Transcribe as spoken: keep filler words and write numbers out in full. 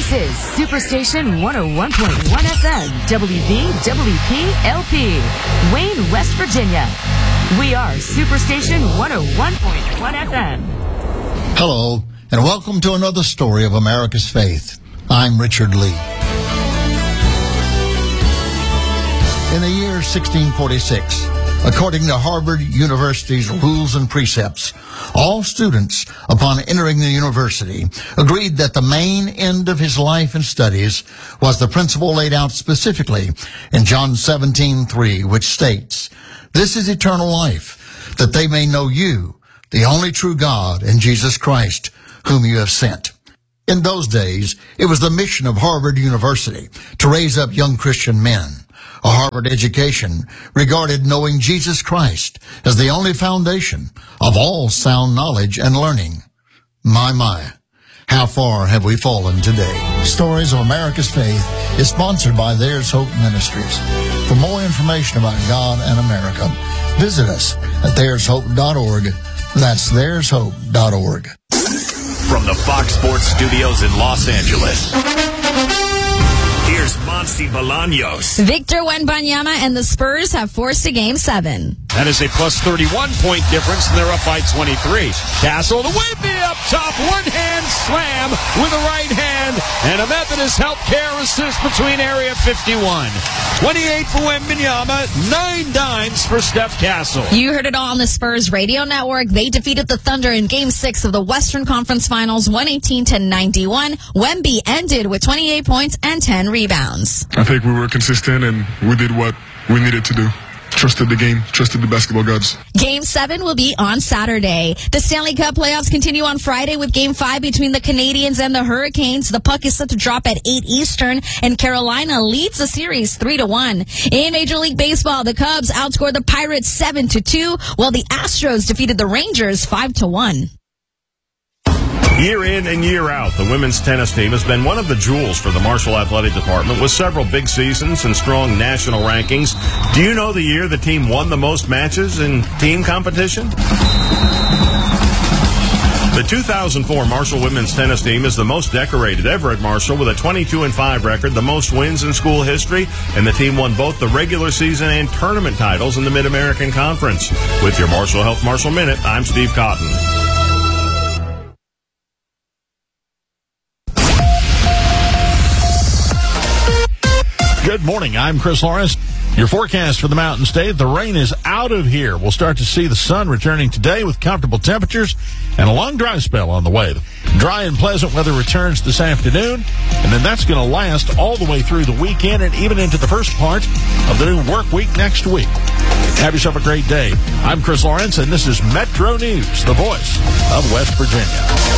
This is Superstation one oh one point one F M, W V W P L P, Wayne, West Virginia. We are Superstation one oh one point one F M. Hello, and welcome to another story of America's faith. I'm Richard Lee. In the year sixteen forty-six, according to Harvard University's rules and precepts, all students, upon entering the university, agreed that the main end of his life and studies was the principle laid out specifically in John seventeen three, which states, "This is eternal life, that they may know you, the only true God, and Jesus Christ, whom you have sent." In those days, it was the mission of Harvard University to raise up young Christian men. A Harvard education regarded knowing Jesus Christ as the only foundation of all sound knowledge and learning. My, my, how far have we fallen today? Stories of America's Faith is sponsored by There's Hope Ministries. For more information about God and America, visit us at there's hope dot org. That's there's hope dot org. From the Fox Sports Studios in Los Angeles, here's Monty Bolaños. Victor Wembanyama and the Spurs have forced a game seven. That is a plus thirty-one point difference, and they're up by twenty-three. Castle, the Wemby up top, one-hand slam with a right hand, and a Methodist Healthcare assist between area fifty-one. twenty-eight for Wembanyama, nine dimes for Steph Castle. You heard it all on the Spurs radio network. They defeated the Thunder in Game six of the Western Conference Finals, one eighteen to ninety-one. Wemby ended with twenty-eight points and ten rebounds. I think we were consistent, and we did what we needed to do. Trusted the game, trusted the basketball gods. Game seven will be on Saturday. The Stanley Cup playoffs continue on Friday with Game five between the Canadiens and the Hurricanes. The puck is set to drop at eight Eastern, and Carolina leads the series three to one. In Major League Baseball, the Cubs outscored the Pirates seven to two, while the Astros defeated the Rangers five to one. Year in and year out, the women's tennis team has been one of the jewels for the Marshall Athletic Department with several big seasons and strong national rankings. Do you know the year the team won the most matches in team competition? The two thousand four Marshall women's tennis team is the most decorated ever at Marshall with a twenty-two and five record, the most wins in school history, and the team won both the regular season and tournament titles in the Mid-American Conference. With your Marshall Health Marshall Minute, I'm Steve Cotton. Good morning. I'm Chris Lawrence. Your forecast for the Mountain State. The rain is out of here. We'll start to see the sun returning today with comfortable temperatures and a long dry spell on the way. Dry and pleasant weather returns this afternoon, and then that's going to last all the way through the weekend and even into the first part of the new work week next week. Have yourself a great day. I'm Chris Lawrence, and this is Metro News, the voice of West Virginia.